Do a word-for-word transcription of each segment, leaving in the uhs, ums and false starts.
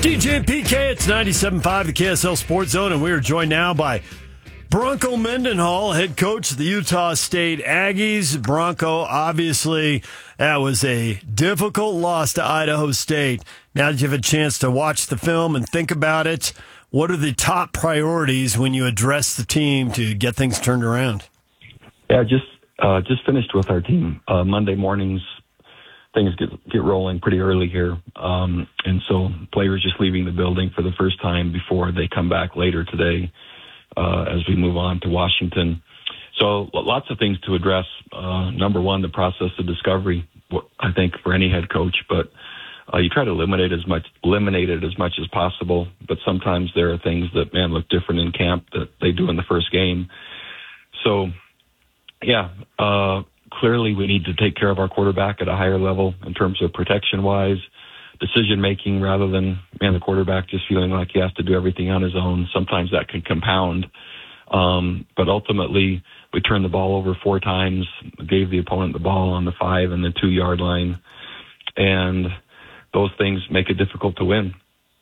D J and P K, it's ninety-seven point five, the K S L Sports Zone, and we are joined now by Bronco Mendenhall, head coach of the Utah State Aggies. Bronco, obviously, that was a difficult loss to Idaho State. Now that you've had a chance to watch the film and think about it, what are the top priorities when you address the team to get things turned around? Yeah, just uh, just finished with our team. Uh, Monday mornings, things get get rolling pretty early here. Um, and so players just leaving the building for the first time before they come back later today uh, as we move on to Washington. So lots of things to address. Uh, number one, the process of discovery, I think, for any head coach. But uh, you try to eliminate as much, eliminate it as much as possible. But sometimes there are things that, man, look different in camp that they do in the first game. So, yeah, uh, clearly we need to take care of our quarterback at a higher level in terms of protection-wise, decision-making, rather than, man, the quarterback just feeling like he has to do everything on his own. Sometimes that can compound. Um, but ultimately, we turned the ball over four times, gave the opponent the ball on the five and the two-yard line, and those things make it difficult to win.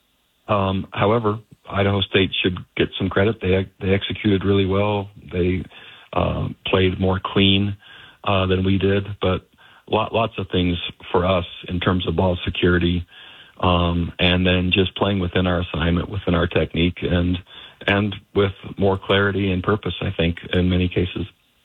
Um, however, Idaho State should get some credit. They they executed really well. They uh, played more clean uh, than we did, but lot, lots of things for us in terms of ball security, um, and then just playing within our assignment, within our technique, and and with more clarity and purpose, I think, in many cases.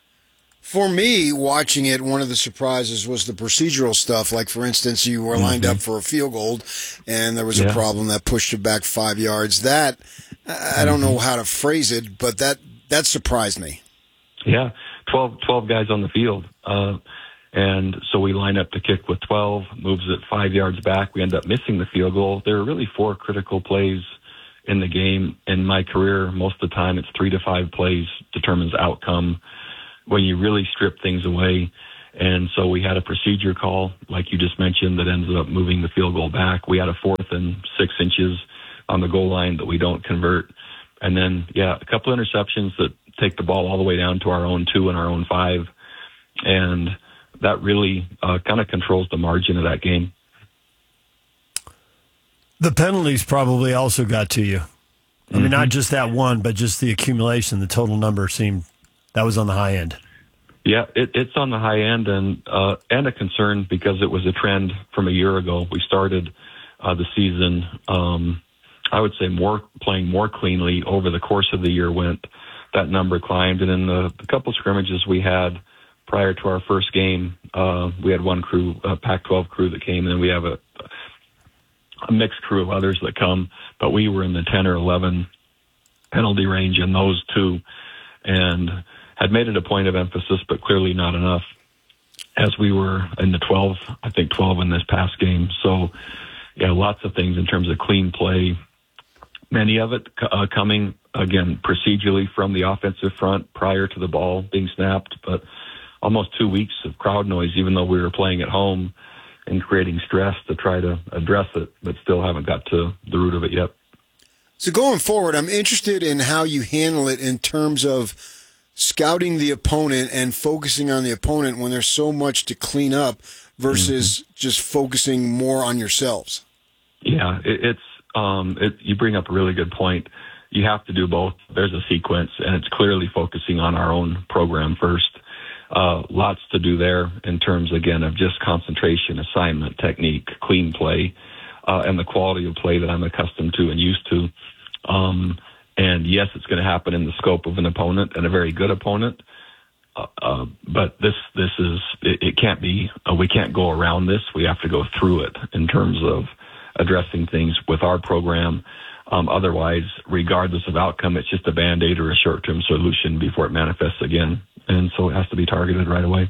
For me, watching it, one of the surprises was the procedural stuff. Like, for instance, you were lined mm-hmm. up for a field goal, and there was yeah. a problem that pushed it back five yards. That, I don't know how to phrase it, but that, that surprised me. Yeah, twelve, twelve guys on the field. Uh, and so we line up to kick with twelve, moves it five yards back. We end up missing the field goal. There are really four critical plays in the game. In my career, most of the time, it's three to five plays determines outcome when you really strip things away. And so we had a procedure call, like you just mentioned, that ends up moving the field goal back. We had a fourth and six inches on the goal line that we don't convert. And then, yeah, a couple of interceptions that take the ball all the way down to our own two and our own five. And that really uh, kind of controls the margin of that game. The penalties probably also got to you. I mean, mm-hmm. not just that one, but just the accumulation, the total number seemed, that was on the high end. Yeah, it, it's on the high end, and uh, and a concern because it was a trend from a year ago. We started uh, the season, um, I would say, more playing more cleanly over the course of the year. Went that number climbed, and in the, the couple scrimmages we had prior to our first game, uh, we had one crew, a Pac twelve crew that came, and then we have a, a mixed crew of others that come, but we were in the ten or eleven penalty range in those two, and had made it a point of emphasis, but clearly not enough, as we were in the twelve, I think twelve in this past game. So, yeah, lots of things in terms of clean play, many of it uh, coming, again, procedurally from the offensive front prior to the ball being snapped, but almost two weeks of crowd noise, even though we were playing at home and creating stress to try to address it, but still haven't got to the root of it yet. So going forward, I'm interested in how you handle it in terms of scouting the opponent and focusing on the opponent when there's so much to clean up versus mm-hmm. just focusing more on yourselves. Yeah, it, it's um, it, you bring up a really good point. You have to do both. There's a sequence, and it's clearly focusing on our own program first. Uh, lots to do there in terms, again, of just concentration, assignment, technique, clean play, uh, and the quality of play that I'm accustomed to and used to. Um, and yes, it's going to happen in the scope of an opponent and a very good opponent. Uh, uh, but this, this is, it, it can't be, uh, we can't go around this. We have to go through it in terms of addressing things with our program. Um, otherwise, regardless of outcome, it's just a Band-Aid or a short-term solution before it manifests again. And so it has to be targeted right away.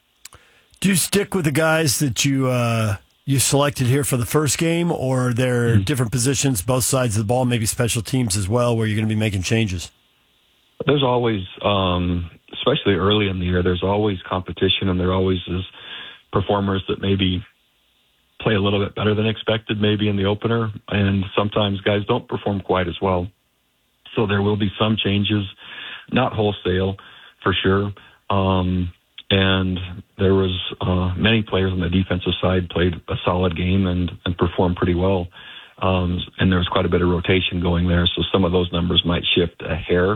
Do you stick with the guys that you uh, you selected here for the first game, or are there mm-hmm. different positions, both sides of the ball, maybe special teams as well, where you're going to be making changes? There's always, um, especially early in the year, there's always competition, and there always is performers that maybe play a little bit better than expected, maybe in the opener, and sometimes guys don't perform quite as well. So there will be some changes, not wholesale, for sure. Um, and there was uh, many players on the defensive side played a solid game and, and performed pretty well. Um, and there was quite a bit of rotation going there, so some of those numbers might shift a hair.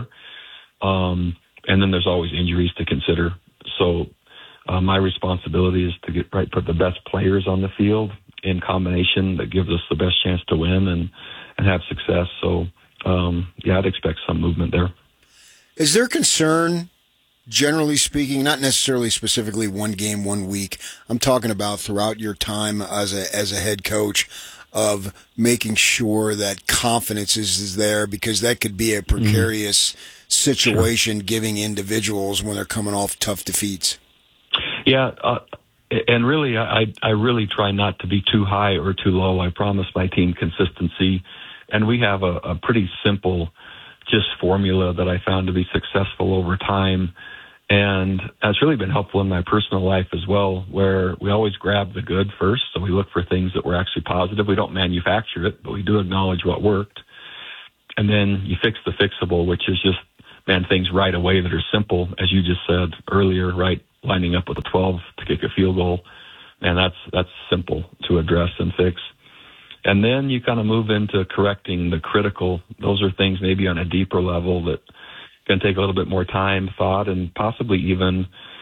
Um, and then there's always injuries to consider. So uh, my responsibility is to get right, put the best players on the field in combination that gives us the best chance to win and, and have success. So, um, yeah, I'd expect some movement there. Is there concern, generally speaking, not necessarily specifically one game, one week, I'm talking about throughout your time as a as a head coach, of making sure that confidence is, is there, because that could be a precarious mm-hmm. situation, sure. giving individuals when they're coming off tough defeats? Yeah, uh, and really, I, I really try not to be too high or too low. I promise my team consistency, and we have a, a pretty simple just formula that I found to be successful over time. And that's really been helpful in my personal life as well, where we always grab the good first. So we look for things that were actually positive. We don't manufacture it, but we do acknowledge what worked. And then you fix the fixable, which is just, man, things right away that are simple, as you just said earlier, right? Lining up with a twelve to kick a field goal. And that's, that's simple to address and fix. And then you kind of move into correcting the critical. Those are things maybe on a deeper level that can take a little bit more time, thought, and possibly even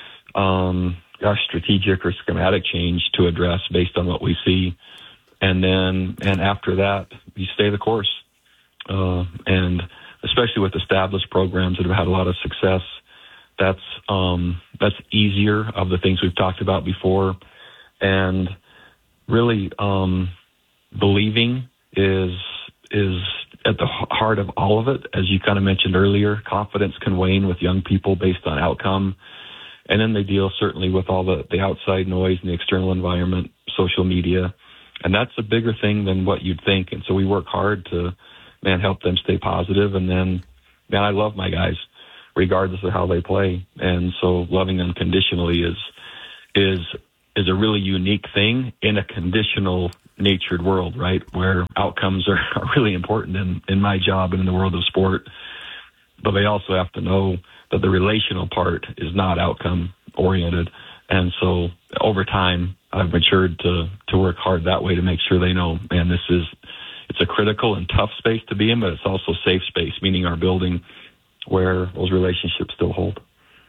um, a strategic or schematic change to address based on what we see. And then, and after that, you stay the course. Uh, and especially with established programs that have had a lot of success, that's um, that's easier of the things we've talked about before. And really, um, believing is is at the heart of all of it. As you kind of mentioned earlier, confidence can wane with young people based on outcome. And then they deal certainly with all the, the outside noise and the external environment, social media. And that's a bigger thing than what you'd think. And so we work hard to, man, help them stay positive. And then, man, I love my guys regardless of how they play. And so loving unconditionally is, is, is a really unique thing in a conditional natured world, right? Where outcomes are, are really important in, in my job and in the world of sport. But they also have to know that the relational part is not outcome oriented. And so over time, I've matured to, to work hard that way to make sure they know, man, this is, it's a critical and tough space to be in, but it's also safe space, meaning our building where those relationships still hold.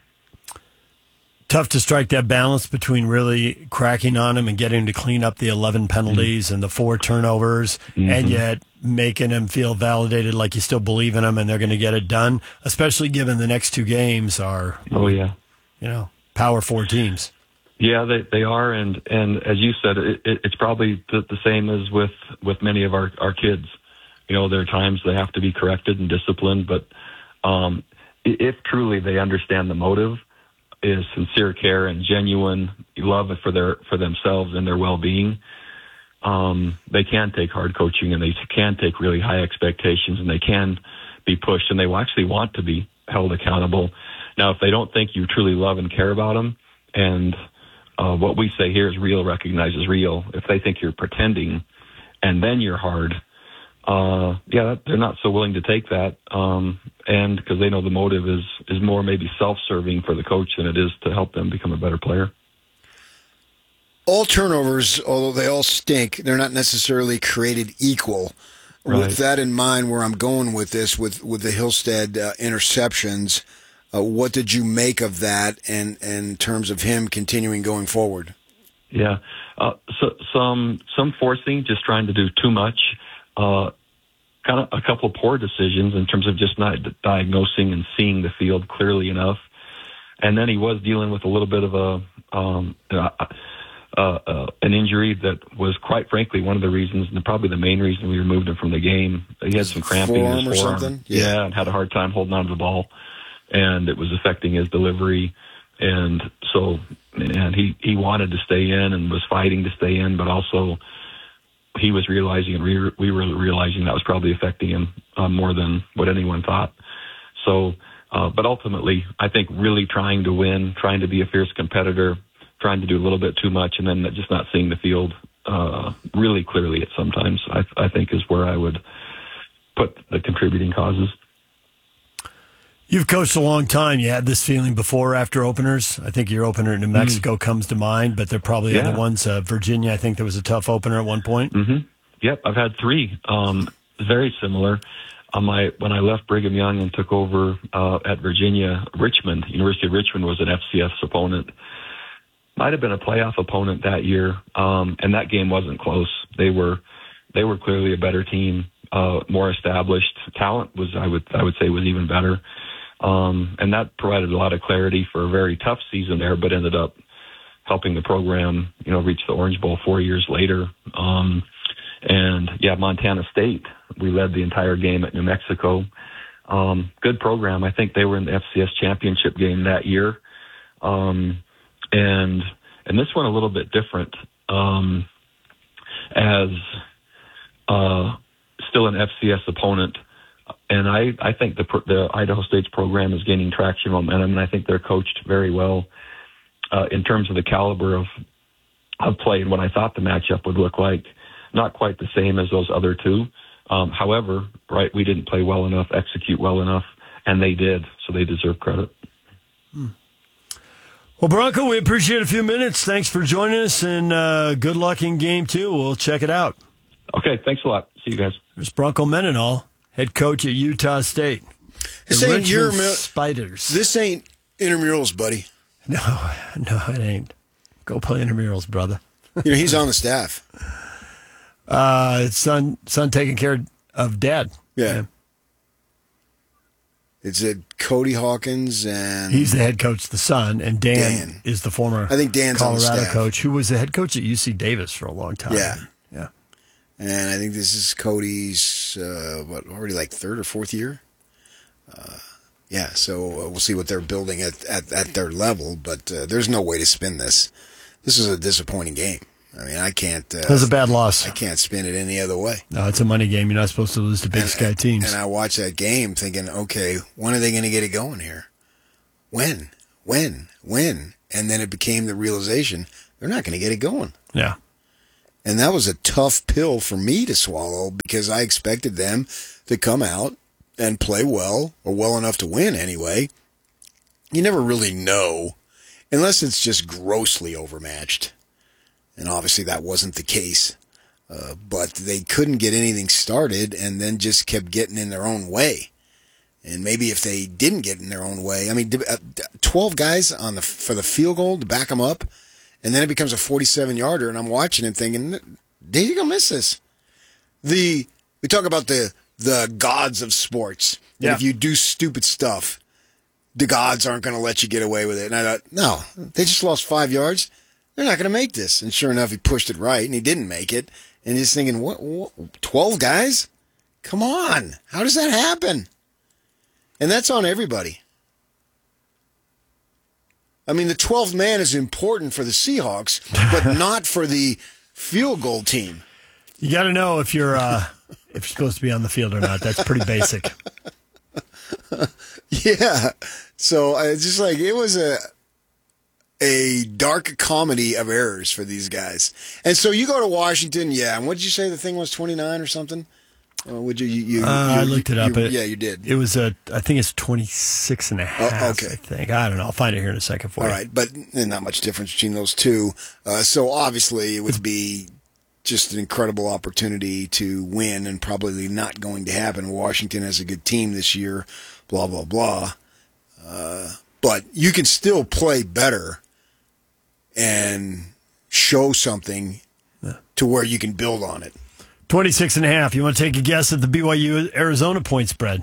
Tough to strike that balance between really cracking on him and getting to clean up the eleven penalties mm-hmm. and the four turnovers, mm-hmm. and yet making him feel validated, like you still believe in him and they're going to get it done, especially given the next two games are, oh yeah, you know, power four teams. Yeah, they they are, and, and as you said, it, it, it's probably the, the same as with, with many of our, our kids. You know, there are times they have to be corrected and disciplined, but um, if truly they understand the motive is sincere care and genuine love for their for themselves and their well-being, um, they can take hard coaching and they can take really high expectations and they can be pushed and they will actually want to be held accountable. Now, if they don't think you truly love and care about them, and uh, what we say here is real recognizes real, if they think you're pretending and then you're hard, Uh, yeah, they're not so willing to take that, um, and because they know the motive is is more maybe self-serving for the coach than it is to help them become a better player. All turnovers, although they all stink, they're not necessarily created equal. Right. With that in mind, where I'm going with this, with with the Hillstead uh, interceptions, uh, what did you make of that, and, and in terms of him continuing going forward? Yeah, uh, so some some forcing, just trying to do too much. Uh, kind of a couple of poor decisions in terms of just not diagnosing and seeing the field clearly enough. And then he was dealing with a little bit of a, um, uh, uh, uh, an injury that was quite frankly one of the reasons, and probably the main reason we removed him from the game. He had some cramping in his forearm. Or something? Yeah. yeah, and had a hard time holding on to the ball, and it was affecting his delivery. And so, and he, he wanted to stay in and was fighting to stay in, but also he was realizing, and we were, we were realizing that was probably affecting him uh, more than what anyone thought. So, uh, but ultimately, I think really trying to win, trying to be a fierce competitor, trying to do a little bit too much, and then just not seeing the field uh, really clearly at sometimes, I, I think is where I would put the contributing causes. You've coached a long time. You had this feeling before or after openers. I think your opener in New Mexico mm. comes to mind, but there are probably yeah. other ones. Uh, Virginia, I think there was a tough opener at one point. Mm-hmm. yep, I've had three. Um, very similar. On my when I left Brigham Young and took over uh, at Virginia, Richmond, University of Richmond was an F C S opponent. Might have been a playoff opponent that year, um, and that game wasn't close. They were they were clearly a better team, uh, more established. Talent was I would I would say was even better, um, and that provided a lot of clarity for a very tough season there, but ended up helping the program, you know, reach the Orange Bowl four years later. Um, and yeah, Montana State, we led the entire game at New Mexico. Um, good program. I think they were in the F C S championship game that year. Um, and, and this one a little bit different, um, as, uh, still an F C S opponent. And I, I think the, the Idaho State's program is gaining traction, momentum, and I think they're coached very well. Uh, in terms of the caliber of of play and what I thought the matchup would look like, not quite the same as those other two. Um, however, right, we didn't play well enough, execute well enough, and they did, so they deserve credit. Hmm. Well, Bronco, we appreciate a few minutes. Thanks for joining us, and uh, good luck in game two. We'll check it out. Okay, thanks a lot. See you guys. There's Bronco Mendenhall, head coach at Utah State. This ain't your Spiders. This ain't intramurals, buddy. No, no, it ain't. Go play intramurals, brother. You know, he's on the staff. Uh, it's son, son taking care of dad. Yeah. yeah. It's a Cody Hawkins, and he's the head coach, the son, and Dan, Dan. is the former I think Dan's Colorado on the staff. coach who was the head coach at U C Davis for a long time. Yeah. Yeah. And I think this is Cody's, uh, what, already like third or fourth year? Uh, yeah, so uh, we'll see what they're building at, at, at their level, but uh, there's no way to spin this. This is a disappointing game. I mean, I can't. Uh, It was a bad loss. I can't spin it any other way. No, it's a money game. You're not supposed to lose to Big and, Sky teams. And I watched that game thinking, okay, when are they going to get it going here? When? When? When? And then it became the realization they're not going to get it going. Yeah. And that was a tough pill for me to swallow because I expected them to come out and play well, or well enough to win anyway. You never really know unless it's just grossly overmatched. And obviously that wasn't the case. Uh, but they couldn't get anything started and then just kept getting in their own way. And maybe if they didn't get in their own way, I mean, twelve guys on the for the field goal to back them up, and then it becomes a forty-seven yarder, and I'm watching it thinking, they're going to miss this. The, we talk about the, the gods of sports. Yeah. If you do stupid stuff, the gods aren't going to let you get away with it. And I thought, no, they just lost five yards. They're not going to make this. And sure enough, he pushed it right, and he didn't make it. And he's thinking, what, what, twelve guys? Come on. How does that happen? And that's on everybody. I mean, the twelfth man is important for the Seahawks, but not for the field goal team. You got to know if you're uh, if you're supposed to be on the field or not. That's pretty basic. Yeah. So I just like it was a a dark comedy of errors for these guys. And so you go to Washington, yeah. And what did you say the thing was, twenty-nine or something? Or would you? you, you, uh, you I looked it up. You, it, yeah, you did. It was a. I think it's twenty-six and a half. Oh, okay. I think. I don't know. I'll find it here in a second for All you. right, but not much difference between those two. Uh, so obviously, it would be just an incredible opportunity to win, and probably not going to happen. Washington has a good team this year. Blah blah blah. Uh, but you can still play better and show something yeah. to where you can build on it. twenty-six and a half. You want to take a guess at the B Y U-Arizona point spread?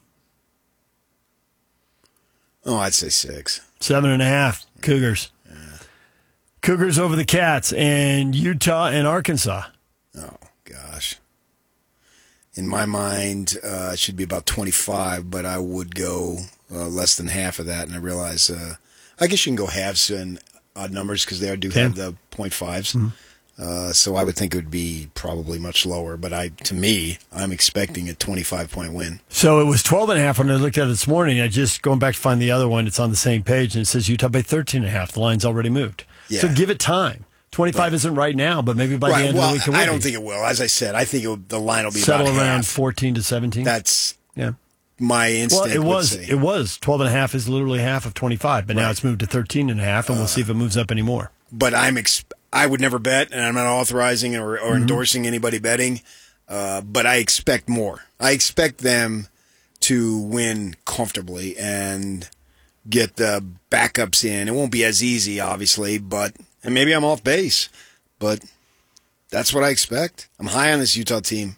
Oh, I'd say six. Seven and a half. Cougars. Yeah. Cougars over the Cats, and Utah and Arkansas. Oh, gosh. In my mind, uh, it should be about twenty-five, but I would go uh, less than half of that, and I realize uh, I guess you can go halves and odd numbers because they do okay. have the point fives. Mm-hmm. Uh, so I would think it would be probably much lower, but I, to me, I'm expecting a twenty-five point win. So it was twelve and a half when I looked at it this morning. I just going back to find the other one. It's on the same page, and it says Utah by thirteen and a half. The line's already moved. Yeah. So give it time. twenty-five right. isn't right now, but maybe by right. the end well, of the week it will I don't be. think it will. As I said, I think it will, the line will be settle about around half. fourteen to seventeen. That's yeah. my instinct. Well, it was would say. it was twelve and a half is literally half of twenty-five, but right. now it's moved to thirteen and a half, and uh, we'll see if it moves up anymore. But I'm ex- I would never bet, and I'm not authorizing or, or mm-hmm. endorsing anybody betting, uh, but I expect more. I expect them to win comfortably and get the backups in. It won't be as easy, obviously, but and maybe I'm off base, but that's what I expect. I'm high on this Utah team.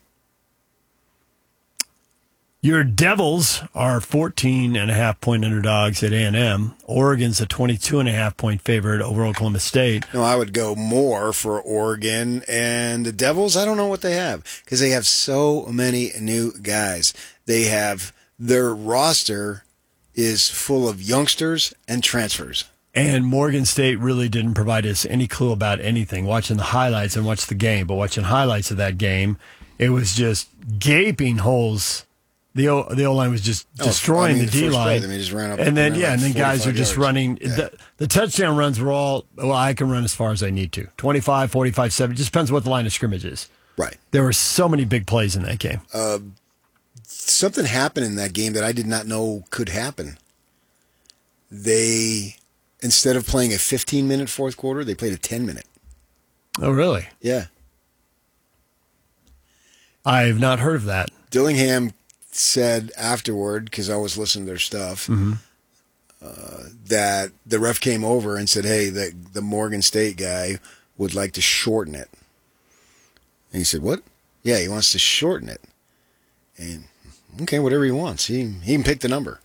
Your Devils are fourteen and a half point underdogs at A and M. Oregon's a twenty-two and a half point favorite over Oklahoma State. No, I would go more for Oregon. And the Devils, I don't know what they have because they have so many new guys. They have their roster is full of youngsters and transfers. And Morgan State really didn't provide us any clue about anything. Watching the highlights and watch the game, but watching highlights of that game, it was just gaping holes. The O, the O-line was just destroying oh, I mean, the, the D-line. Play, just ran up and then, yeah, like and then guys were just yards. running. Yeah. The, the touchdown runs were all, well, I can run as far as I need to. twenty-five, forty-five, seventy. Just depends what the line of scrimmage is. Right. There were so many big plays in that game. Uh, something happened in that game that I did not know could happen. They, instead of playing a fifteen-minute fourth quarter, they played a ten-minute. Oh, really? Yeah. I have not heard of that. Dillingham said afterward, because I was listening to their stuff, mm-hmm. uh, that the ref came over and said, hey, the, the Morgan State guy would like to shorten it. And he said, what? Yeah, he wants to shorten it. And, okay, whatever he wants. He, he can pick the number.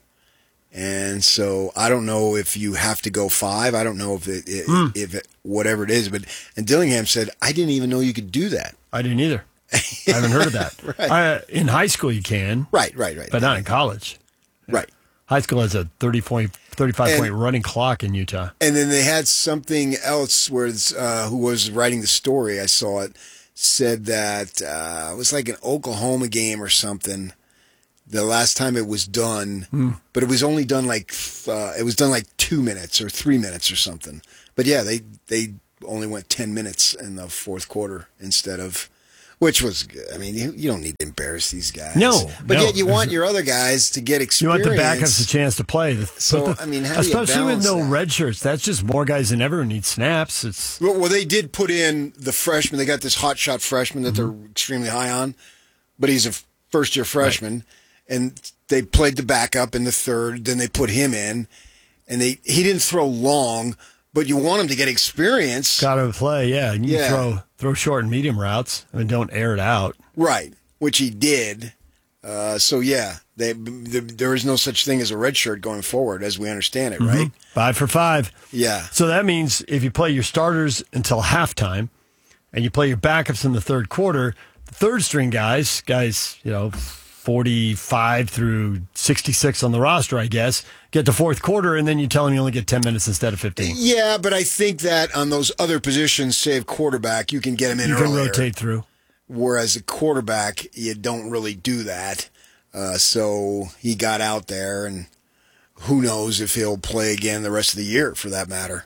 And so I don't know if you have to go five. I don't know if it, it, mm. if it, whatever it is. But and Dillingham said, I didn't even know you could do that. I didn't either. I haven't heard of that. Right. I, in high school, you can. Right, right, right. But not in college. Right. High school has a thirty point, thirty-five and, point running clock in Utah. And then they had something else where uh, who was writing the story, I saw it, said that uh, it was like an Oklahoma game or something. The last time it was done, mm. but it was only done like uh, it was done like two minutes or three minutes or something. But yeah, they they only went ten minutes in the fourth quarter instead of, which was good. I mean, you, you don't need to embarrass these guys. No, but no. yet you want your other guys to get experience. You want the backups a chance to play. So I mean, how do you especially with no that? red shirts, that's just more guys than ever who need snaps. It's well, well, they did put in the freshman. They got this hot shot freshman that mm-hmm. they're extremely high on, but he's a first year freshman. Right. And they played the backup in the third. Then they put him in, and they he didn't throw long, but you want him to get experience. Got to play, yeah. And you yeah. throw throw short and medium routes. I mean, don't air it out. Right, which he did. Uh, so yeah, they, the, there is no such thing as a red shirt going forward, as we understand it, mm-hmm. right? Five for five. Yeah. So that means if you play your starters until halftime, and you play your backups in the third quarter, the third string guys, guys, you know. forty-five through sixty-six on the roster, I guess, get to fourth quarter, and then you tell them you only get ten minutes instead of fifteen. Yeah, but I think that on those other positions, save quarterback, you can get them in you earlier. You can rotate through. Whereas a quarterback, you don't really do that. Uh, so he got out there, and who knows if he'll play again the rest of the year, for that matter.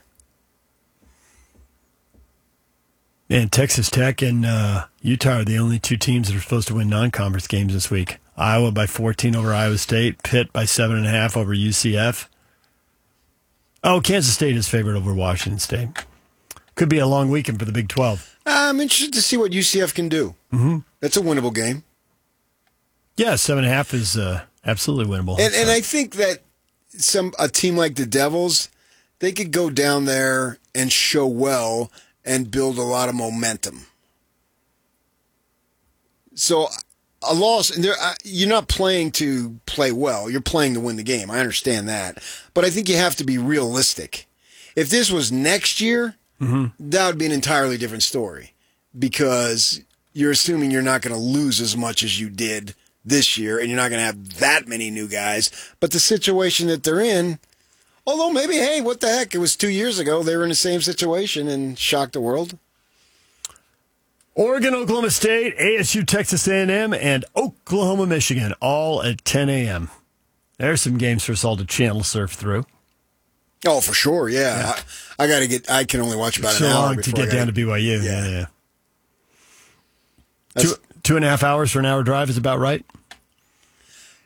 And Texas Tech and uh, Utah are the only two teams that are supposed to win non-conference games this week. Iowa by fourteen over Iowa State. Pitt by seven and a half over U C F. Oh, Kansas State is favored over Washington State. Could be a long weekend for the Big twelve. I'm interested to see what U C F can do. Mm-hmm. That's a winnable game. Yeah, seven and a half is uh, absolutely winnable. And, and I think that some a team like the Devils, they could go down there and show well and build a lot of momentum. So a loss, and you're not playing to play well. You're playing to win the game. I understand that. But I think you have to be realistic. If this was next year, mm-hmm. that would be an entirely different story because you're assuming you're not going to lose as much as you did this year, and you're not going to have that many new guys. But the situation that they're in, although maybe, hey, what the heck? It was two years ago. They were in the same situation and shocked the world. Oregon, Oklahoma State, A S U, Texas A and M, and Oklahoma, Michigan, all at ten a.m. There's some games for us all to channel surf through. Oh, for sure, yeah. yeah. I, I got to get. I can only watch about so an hour long to get down to B Y U. Yeah, yeah. yeah. Two, two and a half hours for an hour drive is about right.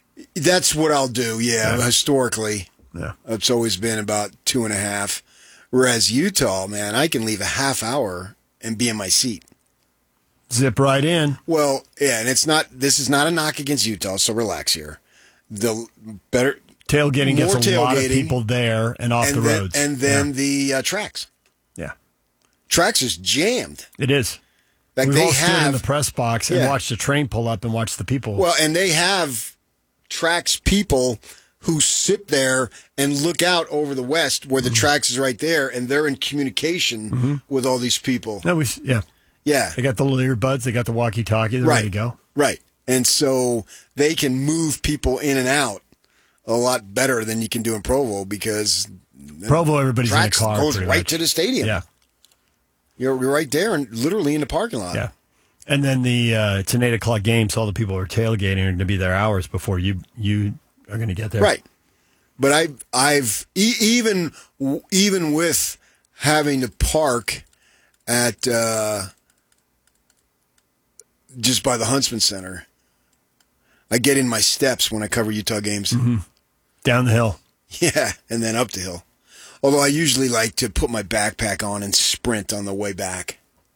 That's what I'll do. Yeah, yeah. Historically, yeah, it's always been about two and a half. Whereas Utah, man, I can leave a half hour and be in my seat. Zip right in. Well, yeah, and it's not. This is not a knock against Utah, so relax here. The better tailgating gets a tailgating, lot of people there and off and the then, roads, and then yeah. the uh, tracks. Yeah, tracks is jammed. It is. Like We've they all stood have in the press box and yeah. watched the train pull up and watch the people. Well, and they have tracks people who sit there and look out over the west where the mm-hmm. tracks is right there, and they're in communication mm-hmm. with all these people. No, we, yeah. Yeah. They got the little earbuds, they got the walkie-talkie, they're right. ready to go. Right. And so they can move people in and out a lot better than you can do in Provo because Provo, everybody's in a car. Goes right much. to the stadium. Yeah. You're, you're right there and literally in the parking lot. Yeah. And then the uh, it's an eight o'clock game, so all the people who are tailgating are going to be there hours before you you are going to get there. Right. But I, I've e- even even with having to park at uh, just by the Huntsman Center, I get in my steps when I cover Utah games. Mm-hmm. Down the hill. Yeah, and then up the hill. Although I usually like to put my backpack on and sprint on the way back.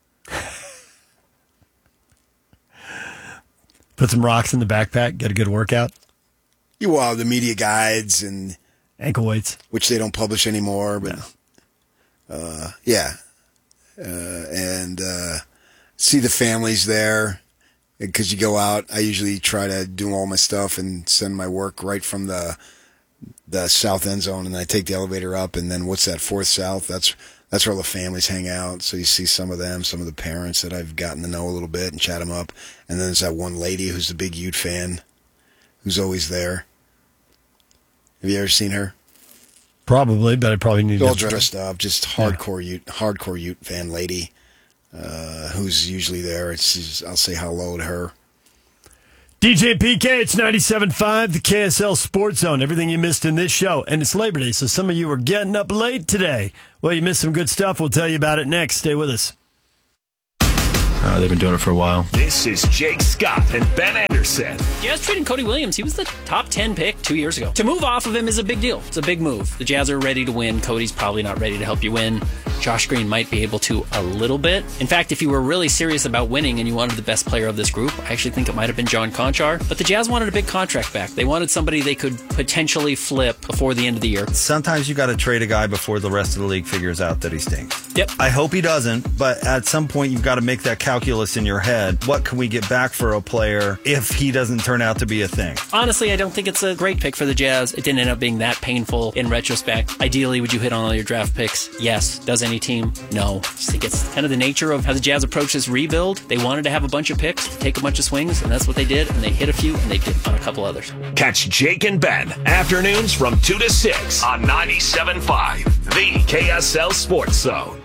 Put some rocks in the backpack, get a good workout. You well, the media guides and ankle weights, which they don't publish anymore, but no. uh, yeah, uh, and uh, see the families there because you go out. I usually try to do all my stuff and send my work right from the the south end zone, and I take the elevator up, and then what's that fourth south? That's that's where all the families hang out. So you see some of them, some of the parents that I've gotten to know a little bit and chat them up, and then there's that one lady who's a big Ute fan, who's always there. Have you ever seen her? Probably, but I probably need all to... all dressed up, just hardcore yeah. Ute, hardcore Ute fan lady, uh, who's usually there. It's just, I'll say hello to her. D J P K, it's ninety-seven point five, the K S L Sports Zone. Everything you missed in this show. And it's Labor Day, so some of you are getting up late today. Well, you missed some good stuff. We'll tell you about it next. Stay with us. Uh, they've been doing it for a while. This is Jake Scott and Ben Anderson. Jazz trading Cody Williams. He was the top ten pick two years ago. To move off of him is a big deal. It's a big move. The Jazz are ready to win. Cody's probably not ready to help you win. Josh Green might be able to a little bit. In fact, if you were really serious about winning and you wanted the best player of this group, I actually think it might have been John Conchar. But the Jazz wanted a big contract back. They wanted somebody they could potentially flip before the end of the year. Sometimes you got to trade a guy before the rest of the league figures out that he stinks. Yep. I hope he doesn't, but at some point you've got to make that calculus in your head. What can we get back for a player if he doesn't turn out to be a thing? Honestly, I don't think it's a great pick for the Jazz. It didn't end up being that painful in retrospect. Ideally, would you hit on all your draft picks? Yes. Does any team? No. I just think it's kind of the nature of how the Jazz approached this rebuild. They wanted to have a bunch of picks, to take a bunch of swings, and that's what they did, and they hit a few, and they did on a couple others. Catch Jake and Ben, afternoons from two to six on ninety-seven point five, the K S L Sports Zone.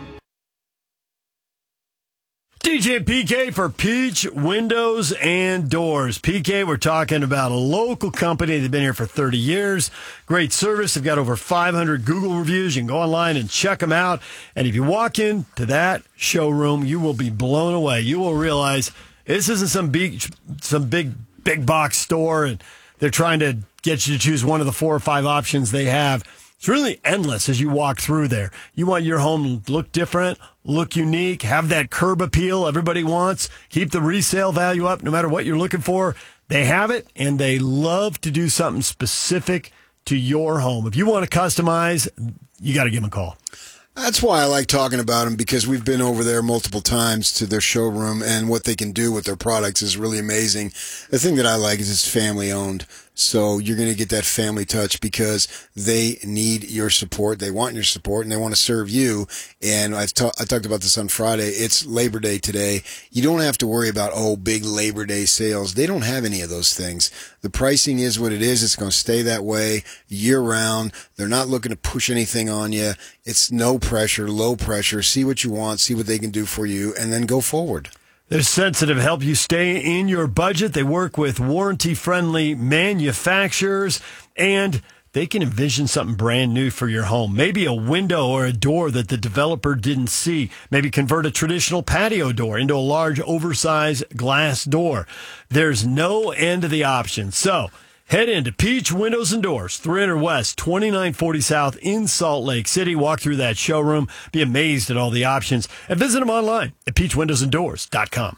D J P K for Peach Windows and Doors. P K, we're talking about a local company. They've been here for thirty years. Great service. They've got over five hundred Google reviews. You can go online and check them out. And if you walk into that showroom, you will be blown away. You will realize this isn't some big, some big, big box store, and they're trying to get you to choose one of the four or five options they have. It's really endless as you walk through there. You want your home to look different, look unique, have that curb appeal everybody wants, keep the resale value up no matter what you're looking for. They have it, and they love to do something specific to your home. If you want to customize, you got to give them a call. That's why I like talking about them, because we've been over there multiple times to their showroom, and what they can do with their products is really amazing. The thing that I like is it's family owned. So you're going to get that family touch because they need your support. They want your support, and they want to serve you. And I've ta- I talked about this on Friday. It's Labor Day today. You don't have to worry about, oh, big Labor Day sales. They don't have any of those things. The pricing is what it is. It's going to stay that way year round. They're not looking to push anything on you. It's no pressure, low pressure. See what you want, see what they can do for you, and then go forward. They're sensitive, help you stay in your budget. They work with warranty-friendly manufacturers, and they can envision something brand new for your home. Maybe a window or a door that the developer didn't see. Maybe convert a traditional patio door into a large, oversized glass door. There's no end to the options. So Head into Peach Windows and Doors, three hundred West, twenty-nine forty South in Salt Lake City. Walk through that showroom, be amazed at all the options, and visit them online at peach windows and doors dot com.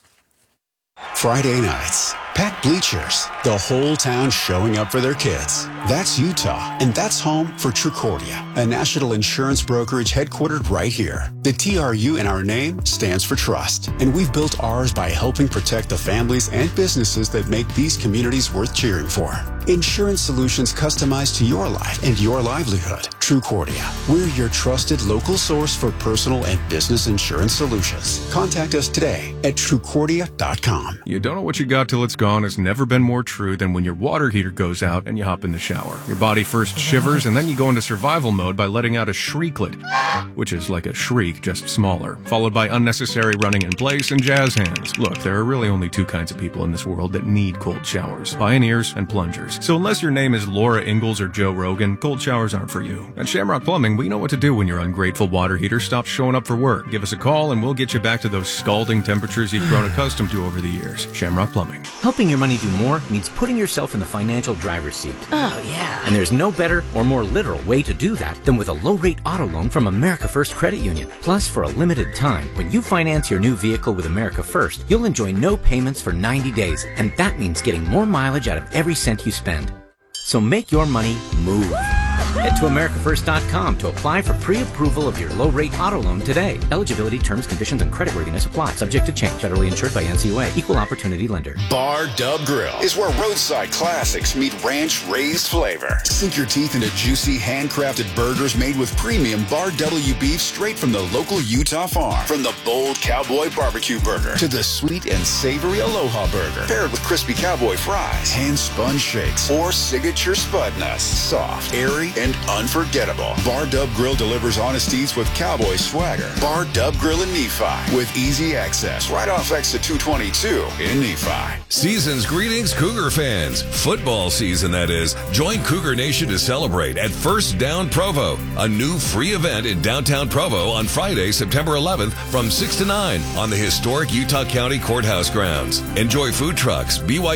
Friday nights, packed bleachers, the whole town showing up for their kids. That's Utah, and that's home for Trucordia, a national insurance brokerage headquartered right here. The T R U in our name stands for trust, and we've built ours by helping protect the families and businesses that make these communities worth cheering for. Insurance solutions customized to your life and your livelihood. Trucordia, we're your trusted local source for personal and business insurance solutions. Contact us today at trucordia dot com. You don't know what you got till it's gone has never been more true than when your water heater goes out and you hop in the shower. Your body first shivers and then you go into survival mode by letting out a shrieklet, which is like a shriek, just smaller, followed by unnecessary running in place and jazz hands. Look, there are really only two kinds of people in this world that need cold showers, pioneers and plungers. So unless your name is Laura Ingalls or Joe Rogan, cold showers aren't for you. At Shamrock Plumbing, we know what to do when your ungrateful water heater stops showing up for work. Give us a call and we'll get you back to those scalding temperatures you've grown accustomed to over the years. Shamrock Plumbing. Helping your money do more means putting yourself in the financial driver's seat. Oh, yeah. And there's no better or more literal way to do that than with a low-rate auto loan from America First Credit Union. Plus, for a limited time, when you finance your new vehicle with America First, you'll enjoy no payments for ninety days, and that means getting more mileage out of every cent you spend. So make your money move. Head to america first dot com to apply for pre-approval of your low-rate auto loan today. Eligibility, terms, conditions, and creditworthiness apply. Subject to change. Federally insured by N C U A. Equal opportunity lender. Bar Dub Grill is where roadside classics meet ranch-raised flavor. Sink your teeth into juicy, handcrafted burgers made with premium Bar W beef straight from the local Utah farm. From the bold cowboy barbecue burger to the sweet and savory Aloha burger, paired with crispy cowboy fries, hand-spun shakes, or signature spud nuts. Soft, airy, and unforgettable. Bar Dub Grill delivers honest eats with cowboy swagger. Bar Dub Grill in Nephi with easy access right off exit two twenty-two in Nephi. Season's greetings, Cougar fans. Football season, that is. Join Cougar Nation to celebrate at First Down Provo, a new free event in downtown Provo on Friday, September eleventh from six to nine on the historic Utah County Courthouse grounds. Enjoy food trucks, B Y U